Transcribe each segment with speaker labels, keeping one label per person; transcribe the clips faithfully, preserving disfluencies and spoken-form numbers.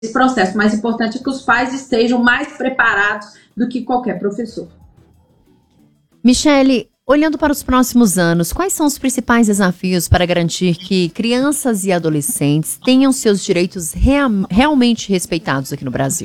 Speaker 1: processo. O mais importante é que os pais estejam mais preparados do que qualquer professor.
Speaker 2: Michele, olhando para os próximos anos, quais são os principais desafios para garantir que crianças e adolescentes tenham seus direitos rea- realmente respeitados aqui no Brasil?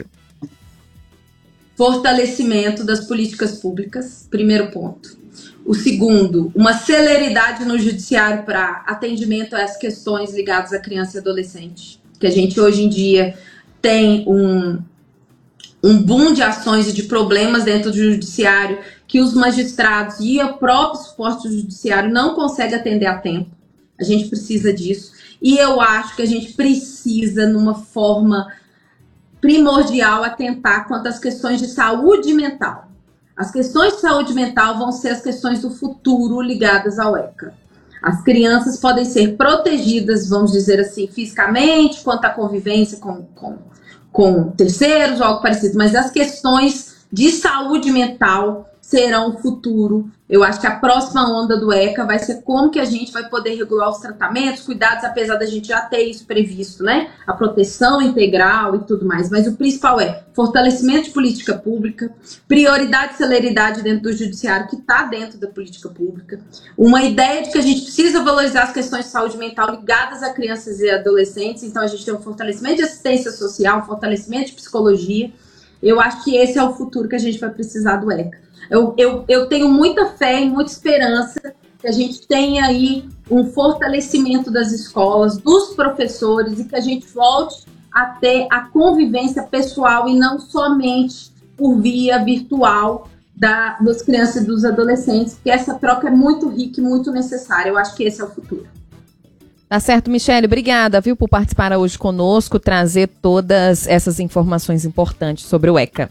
Speaker 1: Fortalecimento das políticas públicas, primeiro ponto. O segundo, uma celeridade no judiciário para atendimento às questões ligadas à criança e adolescente. Que a gente hoje em dia tem um, um boom de ações e de problemas dentro do judiciário que os magistrados e o próprio suporte do judiciário não conseguem atender a tempo. A gente precisa disso. E eu acho que a gente precisa, numa forma primordial, atentar quanto às questões de saúde mental. As questões de saúde mental vão ser as questões do futuro ligadas ao ECA. As crianças podem ser protegidas, vamos dizer assim, fisicamente, quanto à convivência com, com, com terceiros ou algo parecido, mas as questões de saúde mental serão o futuro. Eu acho que a próxima onda do ECA vai ser como que a gente vai poder regular os tratamentos, cuidados, apesar da gente já ter isso previsto, né? A proteção integral e tudo mais. Mas o principal é fortalecimento de política pública, prioridade e celeridade dentro do judiciário, que está dentro da política pública. Uma ideia de que a gente precisa valorizar as questões de saúde mental ligadas a crianças e adolescentes. Então a gente tem um fortalecimento de assistência social, um fortalecimento de psicologia. Eu acho que esse é o futuro que a gente vai precisar do ECA. Eu, eu, eu tenho muita fé e muita esperança que a gente tenha aí um fortalecimento das escolas, dos professores, e que a gente volte a ter a convivência pessoal e não somente por via virtual da, das crianças e dos adolescentes, porque essa troca é muito rica e muito necessária. Eu acho que esse é o futuro.
Speaker 3: Tá certo, Michele. Obrigada, viu, por participar hoje conosco, trazer todas essas informações importantes sobre o ECA.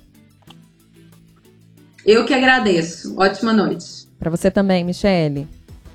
Speaker 1: Eu que agradeço. Ótima noite.
Speaker 3: Para você também, Michele.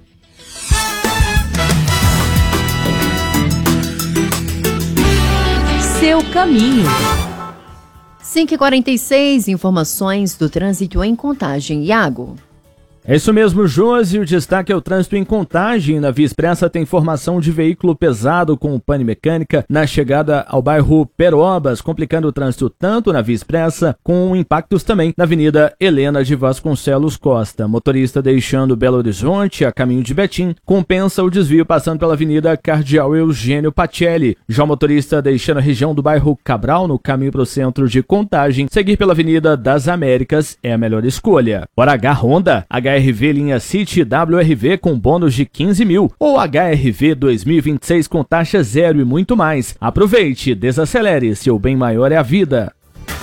Speaker 2: Seu caminho. cinco e quarenta e seis, informações do trânsito em Contagem. Iago.
Speaker 4: É isso mesmo, Josi. O destaque é o trânsito em Contagem. Na Via Expressa tem formação de veículo pesado com pane mecânica na chegada ao bairro Perobas, complicando o trânsito tanto na Via Expressa, com impactos também na Avenida Helena de Vasconcelos Costa. Motorista deixando Belo Horizonte a caminho de Betim compensa o desvio passando pela Avenida Cardeal Eugênio Pacelli. Já o motorista deixando a região do bairro Cabral no caminho para o centro de Contagem, seguir pela Avenida das Américas é a melhor escolha. Hora H Honda, H R V linha City W R V com bônus de quinze mil ou H R V dois mil e vinte e seis com taxa zero e muito mais. Aproveite, desacelere, seu bem maior é a vida.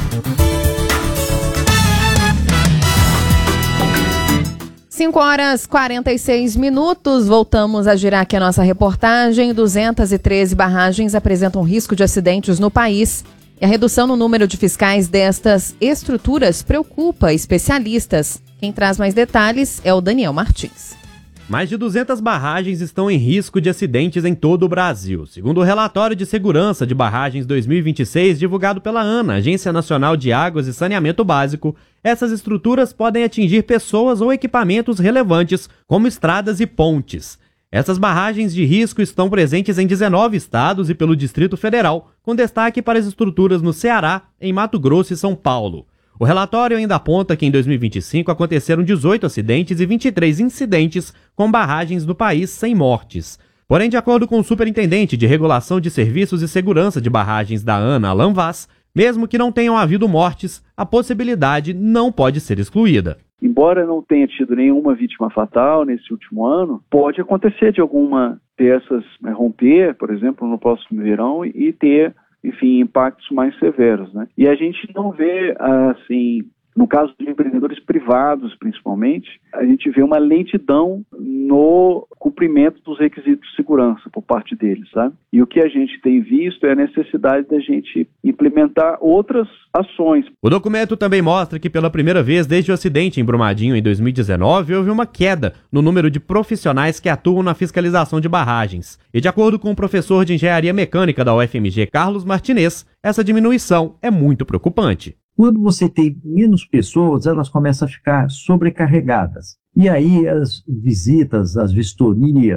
Speaker 3: cinco horas e quarenta e seis minutos, voltamos a girar aqui a nossa reportagem. duzentas e treze barragens apresentam risco de acidentes no país. E a redução no número de fiscais destas estruturas preocupa especialistas. Quem traz mais detalhes é o Daniel Martins.
Speaker 5: Mais de duzentas barragens estão em risco de acidentes em todo o Brasil. Segundo o relatório de segurança de barragens dois mil e vinte e seis, divulgado pela ANA, Agência Nacional de Águas e Saneamento Básico, essas estruturas podem atingir pessoas ou equipamentos relevantes, como estradas e pontes. Essas barragens de risco estão presentes em dezenove estados e pelo Distrito Federal, com destaque para as estruturas no Ceará, em Mato Grosso e São Paulo. O relatório ainda aponta que em dois mil e vinte e cinco aconteceram dezoito acidentes e vinte e três incidentes com barragens no país sem mortes. Porém, de acordo com o superintendente de Regulação de Serviços e Segurança de Barragens da ANA, Alan Vaz, mesmo que não tenham havido mortes, a possibilidade não pode ser excluída.
Speaker 6: Embora não tenha tido nenhuma vítima fatal nesse último ano, pode acontecer de alguma dessas né, romper, por exemplo, no próximo verão e ter, enfim, impactos mais severos, né? E a gente não vê, assim, no caso de empreendedores privados, principalmente, a gente vê uma lentidão no cumprimento dos requisitos de segurança por parte deles, sabe? E o que a gente tem visto é a necessidade da gente implementar outras ações.
Speaker 5: O documento também mostra que pela primeira vez desde o acidente em Brumadinho em dois mil e dezenove, houve uma queda no número de profissionais que atuam na fiscalização de barragens. E de acordo com o professor de Engenharia Mecânica da U F M G, Carlos Martinez, essa diminuição é muito preocupante.
Speaker 7: Quando você tem menos pessoas, elas começam a ficar sobrecarregadas. E aí as visitas, as vistorias,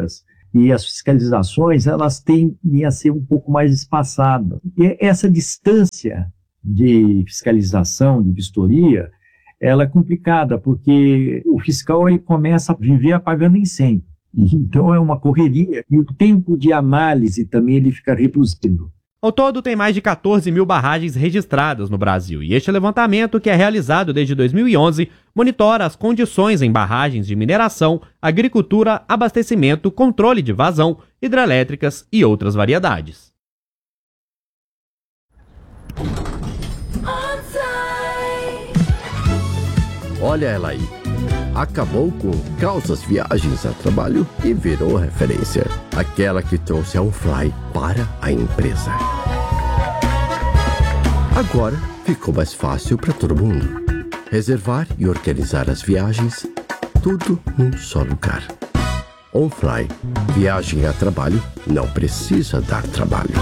Speaker 7: e as fiscalizações, elas tendem a ser um pouco mais espaçadas. E essa distância de fiscalização, de vistoria, ela é complicada, porque o fiscal ele começa a viver apagando incêndio. Então é uma correria, e o tempo de análise também ele fica reduzindo.
Speaker 5: Ao todo, tem mais de quatorze mil barragens registradas no Brasil, e este levantamento, que é realizado desde dois mil e onze, monitora as condições em barragens de mineração, agricultura, abastecimento, controle de vazão, hidrelétricas e outras variedades.
Speaker 8: Olha ela aí. Acabou com calças viagens a trabalho e virou referência. Aquela que trouxe a OnFly para a empresa. Agora ficou mais fácil para todo mundo. Reservar e organizar as viagens, tudo num só lugar. OnFly. Viagem a trabalho não precisa dar trabalho.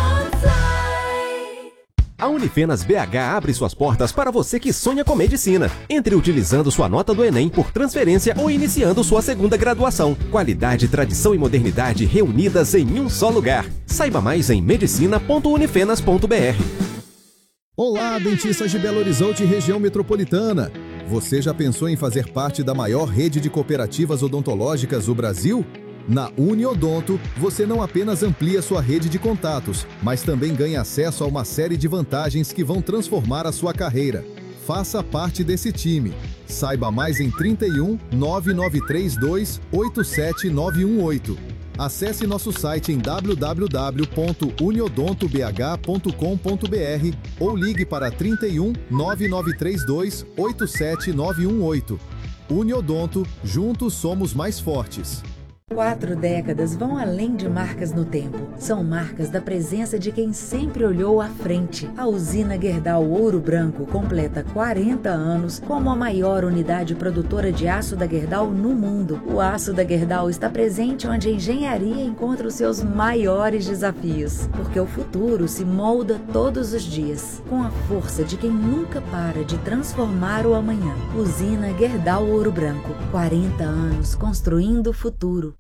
Speaker 9: A Unifenas B H abre suas portas para você que sonha com medicina. Entre utilizando sua nota do Enem por transferência ou iniciando sua segunda graduação. Qualidade, tradição e modernidade reunidas em um só lugar. Saiba mais em medicina ponto unifenas ponto b r.
Speaker 10: Olá, dentistas de Belo Horizonte e região metropolitana. Você já pensou em fazer parte da maior rede de cooperativas odontológicas do Brasil? Na Uniodonto, você não apenas amplia sua rede de contatos, mas também ganha acesso a uma série de vantagens que vão transformar a sua carreira. Faça parte desse time. Saiba mais em trinta e um, nove nove três dois, oito sete nove um oito. Acesse nosso site em w w w ponto uniodonto b h ponto com ponto b r ou ligue para trinta e um, nove nove três dois, oito sete nove um oito. Uniodonto, juntos somos mais fortes.
Speaker 11: Quatro décadas vão além de marcas no tempo. São marcas da presença de quem sempre olhou à frente. A usina Gerdau Ouro Branco completa quarenta anos como a maior unidade produtora de aço da Gerdau no mundo. O aço da Gerdau está presente onde a engenharia encontra os seus maiores desafios, porque o futuro se molda todos os dias, com a força de quem nunca para de transformar o amanhã. Usina Gerdau Ouro Branco, quarenta anos construindo o futuro.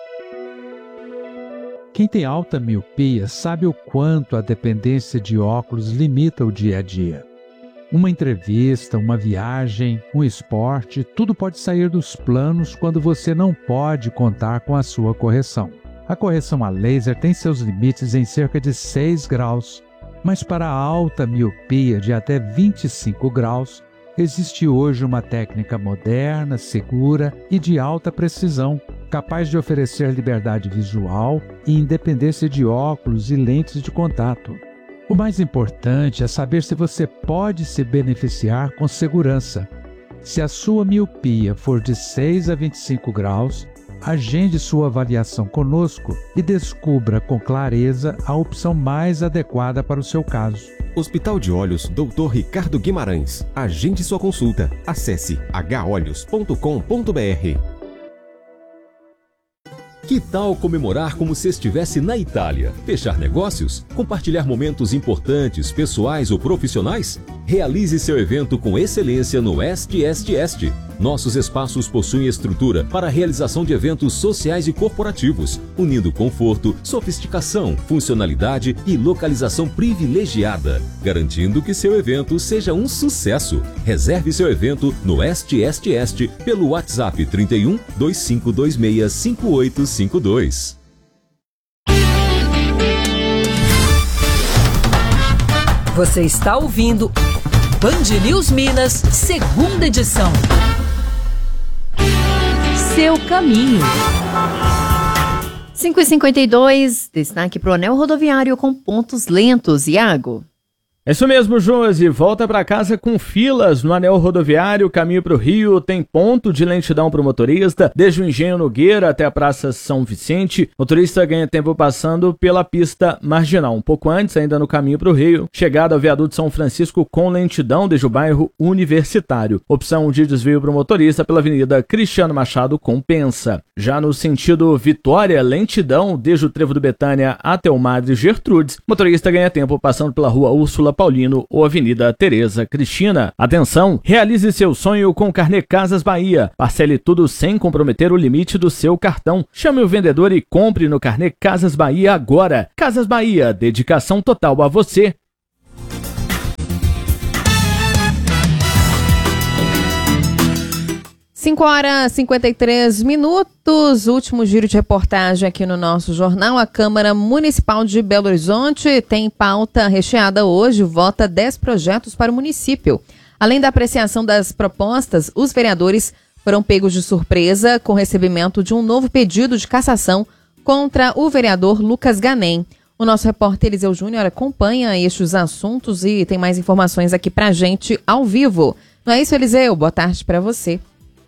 Speaker 12: Quem tem alta miopia sabe o quanto a dependência de óculos limita o dia a dia. Uma entrevista, uma viagem, um esporte, tudo pode sair dos planos quando você não pode contar com a sua correção. A correção a laser tem seus limites em cerca de seis graus, mas para a alta miopia de até vinte e cinco graus, existe hoje uma técnica moderna, segura e de alta precisão, capaz de oferecer liberdade visual e independência de óculos e lentes de contato. O mais importante é saber se você pode se beneficiar com segurança. Se a sua miopia for de seis a vinte e cinco graus, agende sua avaliação conosco e descubra com clareza a opção mais adequada para o seu caso.
Speaker 9: Hospital de Olhos doutor Ricardo Guimarães. Agende sua consulta. Acesse h olhos ponto com ponto b r. Que tal comemorar como se estivesse na Itália? Fechar negócios? Compartilhar momentos importantes, pessoais ou profissionais? Realize seu evento com excelência no Est Est Est. Nossos espaços possuem estrutura para a realização de eventos sociais e corporativos, unindo conforto, sofisticação, funcionalidade e localização privilegiada, garantindo que seu evento seja um sucesso. Reserve seu evento no Est Est Est pelo WhatsApp trinta e um, dois cinco dois seis, cinco oito cinco dois.
Speaker 13: Você está ouvindo Band News Minas, segunda edição. Seu caminho.
Speaker 2: cinco e cinquenta e dois, destaque para o anel rodoviário com pontos lentos. Iago.
Speaker 4: É isso mesmo, Josi. Volta para casa com filas no anel rodoviário, caminho para o Rio, tem ponto de lentidão para o motorista, desde o Engenho Nogueira até a Praça São Vicente. O motorista ganha tempo passando pela pista marginal. Um pouco antes, ainda no caminho para o Rio, chegada ao viaduto São Francisco com lentidão desde o bairro Universitário. Opção de desvio para o motorista pela Avenida Cristiano Machado compensa. Já no sentido Vitória, lentidão desde o Trevo do Betânia até o Madre Gertrudes. O motorista ganha tempo passando pela Rua Úrsula Paulino ou Avenida Tereza Cristina. Atenção, realize seu sonho com o Carnê Casas Bahia. Parcele tudo sem comprometer o limite do seu cartão. Chame o vendedor e compre no Carnê Casas Bahia agora. Casas Bahia, dedicação total a você.
Speaker 3: cinco horas e cinquenta e três minutos, último giro de reportagem aqui no nosso jornal. A Câmara Municipal de Belo Horizonte tem pauta recheada hoje, vota dez projetos para o município. Além da apreciação das propostas, os vereadores foram pegos de surpresa com o recebimento de um novo pedido de cassação contra o vereador Lucas Ganem. O nosso repórter Eliseu Júnior acompanha estes assuntos e tem mais informações aqui pra gente ao vivo. Não é isso, Eliseu? Boa tarde para você.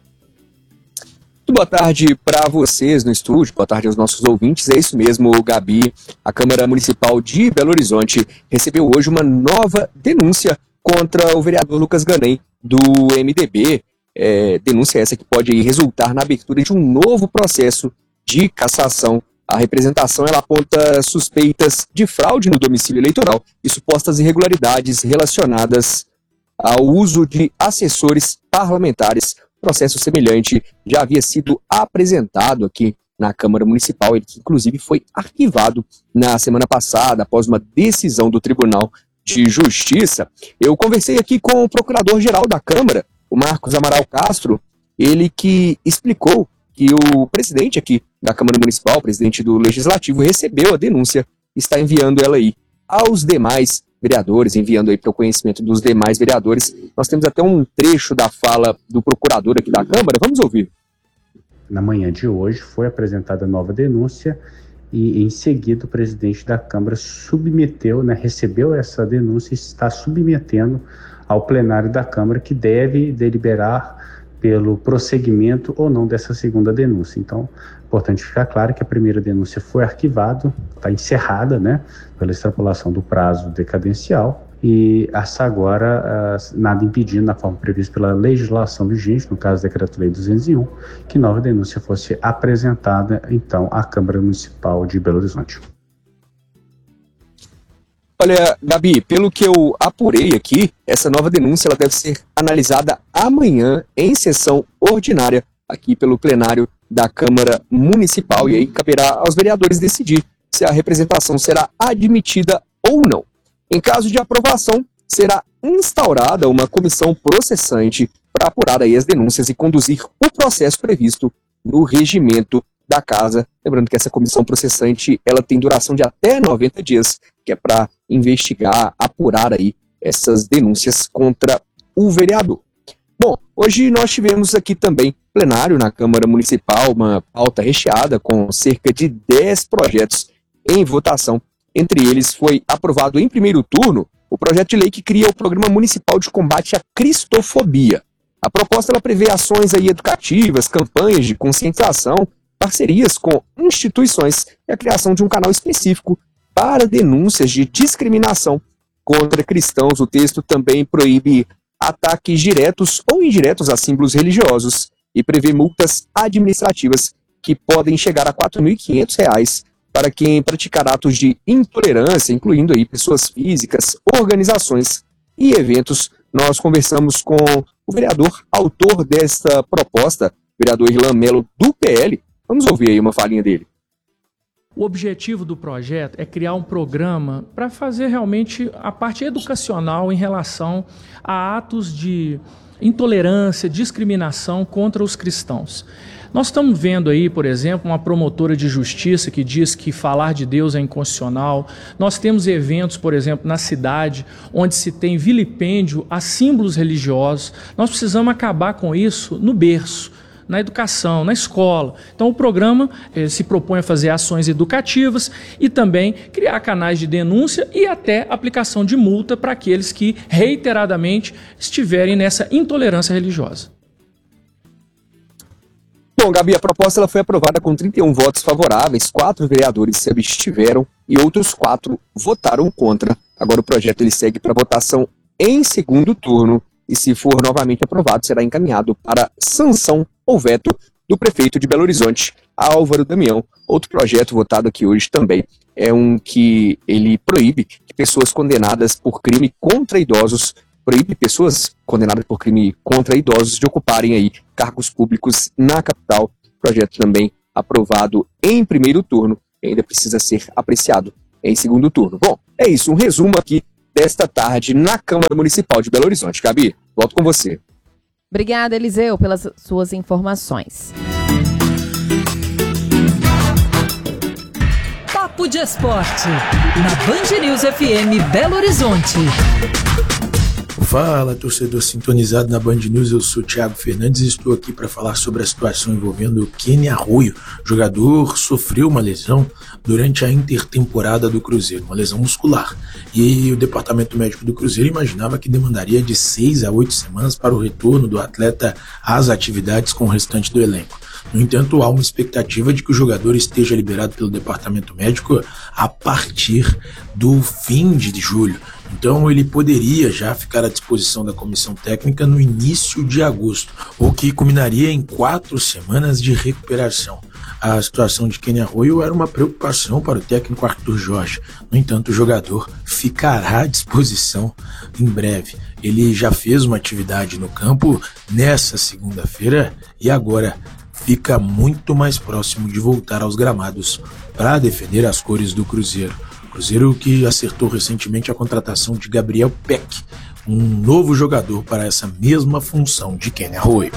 Speaker 14: Boa tarde para vocês no estúdio, boa tarde aos nossos ouvintes. É isso mesmo, Gabi. A Câmara Municipal de Belo Horizonte recebeu hoje uma nova denúncia contra o vereador Lucas Ganem, do M D B. É, denúncia essa que pode resultar na abertura de um novo processo de cassação. A representação ela aponta suspeitas de fraude no domicílio eleitoral e supostas irregularidades relacionadas ao uso de assessores parlamentares. Processo semelhante já havia sido apresentado aqui na Câmara Municipal, ele que inclusive foi arquivado na semana passada após uma decisão do Tribunal de Justiça. Eu conversei aqui com o Procurador-Geral da Câmara, o Marcos Amaral Castro, ele que explicou que o presidente aqui da Câmara Municipal, o presidente do Legislativo, recebeu a denúncia e está enviando ela aí aos demais vereadores, enviando aí para o conhecimento dos demais vereadores. Nós temos até um trecho da fala do procurador aqui da Câmara, vamos ouvir.
Speaker 15: Na manhã de hoje foi apresentada a nova denúncia e em seguida o presidente da Câmara submeteu, né, recebeu essa denúncia e está submetendo ao plenário da Câmara, que deve deliberar pelo prosseguimento ou não dessa segunda denúncia. Então, é importante ficar claro que a primeira denúncia foi arquivada, está encerrada, né, pela extrapolação do prazo decadencial, e essa agora, uh, nada impedindo, na forma prevista pela legislação vigente, no caso do Decreto-Lei duzentos e um, que nova denúncia fosse apresentada, então, à Câmara Municipal de Belo Horizonte.
Speaker 14: Olha, Gabi, pelo que eu apurei aqui, essa nova denúncia ela deve ser analisada amanhã em sessão ordinária aqui pelo plenário da Câmara Municipal, e aí caberá aos vereadores decidir se a representação será admitida ou não. Em caso de aprovação, será instaurada uma comissão processante para apurar aí as denúncias e conduzir o processo previsto no regimento da casa. Lembrando que essa comissão processante ela tem duração de até noventa dias, que é para investigar, apurar aí essas denúncias contra o vereador. Bom, hoje nós tivemos aqui também plenário na Câmara Municipal, uma pauta recheada com cerca de dez projetos em votação. Entre eles foi aprovado em primeiro turno o projeto de lei que cria o Programa Municipal de Combate à Cristofobia. A proposta ela prevê ações aí educativas, campanhas de conscientização, parcerias com instituições e a criação de um canal específico para denúncias de discriminação contra cristãos. O texto também proíbe ataques diretos ou indiretos a símbolos religiosos e prevê multas administrativas que podem chegar a quatro mil e quinhentos reais para quem praticar atos de intolerância, incluindo aí pessoas físicas, organizações e eventos. Nós conversamos com o vereador autor desta proposta, vereador Irlan Melo, do P L. Vamos ouvir aí uma falinha dele.
Speaker 16: O objetivo do projeto é criar um programa para fazer realmente a parte educacional em relação a atos de intolerância, discriminação contra os cristãos. Nós estamos vendo aí, por exemplo, uma promotora de justiça que diz que falar de Deus é inconstitucional. Nós temos eventos, por exemplo, na cidade, onde se tem vilipêndio a símbolos religiosos. Nós precisamos acabar com isso no berço, na educação, na escola. Então o programa eh, se propõe a fazer ações educativas e também criar canais de denúncia e até aplicação de multa para aqueles que reiteradamente estiverem nessa intolerância religiosa.
Speaker 14: Bom, Gabi, a proposta ela foi aprovada com trinta e um votos favoráveis, quatro vereadores se abstiveram e outros quatro votaram contra. Agora o projeto ele segue para votação em segundo turno e, se for novamente aprovado, será encaminhado para sanção ou veto do prefeito de Belo Horizonte, Álvaro Damião. Outro projeto votado aqui hoje também é um que ele proíbe que pessoas condenadas por crime contra idosos, proíbe pessoas condenadas por crime contra idosos de ocuparem aí cargos públicos na capital. Projeto também aprovado em primeiro turno e ainda precisa ser apreciado em segundo turno. Bom, é isso, um resumo aqui desta tarde na Câmara Municipal de Belo Horizonte. Gabi, volto com você.
Speaker 3: Obrigada, Eliseu, pelas suas informações.
Speaker 13: Papo de Esporte, na Band News F M Belo Horizonte.
Speaker 17: Fala, torcedor sintonizado na Band News, eu sou o Thiago Fernandes e estou aqui para falar sobre a situação envolvendo o Kenny Arroyo. O jogador sofreu uma lesão durante a intertemporada do Cruzeiro, uma lesão muscular. E o departamento médico do Cruzeiro imaginava que demandaria de seis a oito semanas para o retorno do atleta às atividades com o restante do elenco. No entanto, há uma expectativa de que o jogador esteja liberado pelo departamento médico a partir do fim de julho. Então ele poderia já ficar à disposição da comissão técnica no início de agosto, o que culminaria em quatro semanas de recuperação. A situação de Kenny Arroyo era uma preocupação para o técnico Arthur Jorge. No entanto, o jogador ficará à disposição em breve. Ele já fez uma atividade no campo nessa segunda-feira e agora fica muito mais próximo de voltar aos gramados para defender as cores do Cruzeiro. Cruzeiro que acertou recentemente a contratação de Gabriel Peck, um novo jogador para essa mesma função de Kenny Arroyo.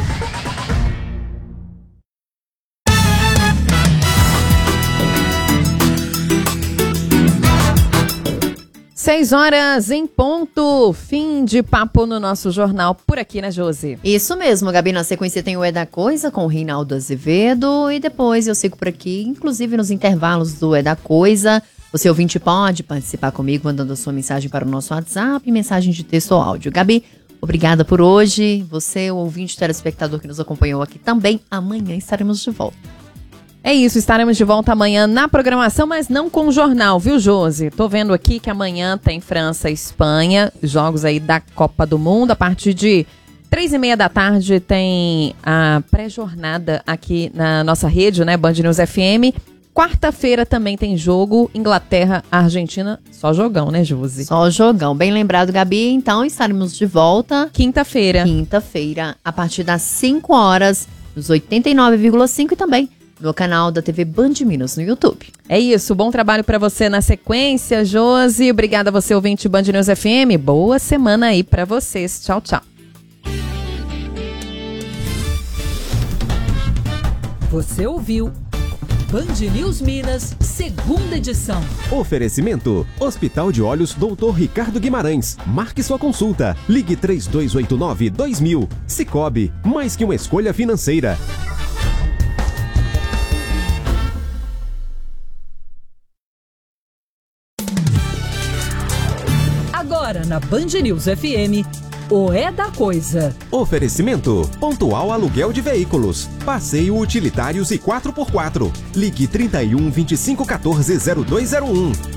Speaker 3: Seis horas em ponto, fim de papo no nosso jornal por aqui, né, Josi?
Speaker 2: Isso mesmo, Gabi, na sequência tem o É da Coisa com o Reinaldo Azevedo e depois eu sigo por aqui, inclusive nos intervalos do É da Coisa. Você ouvinte pode participar comigo mandando a sua mensagem para o nosso WhatsApp, mensagem de texto ou áudio. Gabi, obrigada por hoje. Você, o ouvinte telespectador que nos acompanhou aqui também, amanhã estaremos de volta.
Speaker 3: É isso, estaremos de volta amanhã na programação, mas não com o jornal, viu, Josi? Tô vendo aqui que amanhã tem França e Espanha, jogos aí da Copa do Mundo. A partir de três e meia da tarde tem a pré-jornada aqui na nossa rede, né, Band News F M. Quarta-feira também tem jogo, Inglaterra, Argentina, só jogão, né, Josi?
Speaker 2: Só jogão, bem lembrado, Gabi. Então estaremos de volta
Speaker 3: quinta-feira.
Speaker 2: Quinta-feira, a partir das cinco horas, nos oitenta e nove vírgula cinco e também no canal da T V Band Minas no YouTube.
Speaker 3: É isso, bom trabalho pra você na sequência, Josi. Obrigada a você, ouvinte Band News F M. Boa semana aí pra vocês. Tchau, tchau.
Speaker 13: Você ouviu Band News Minas, segunda edição.
Speaker 5: Oferecimento: Hospital de Olhos doutor Ricardo Guimarães. Marque sua consulta. Ligue três dois oito nove, dois mil. Sicoob, mais que uma escolha financeira.
Speaker 13: Agora na Band News F M, o É da Coisa.
Speaker 5: Oferecimento: Pontual Aluguel de Veículos, Passeio Utilitários e quatro por quatro. Ligue trinta e um, vinte e cinco, quatorze, zero dois zero um.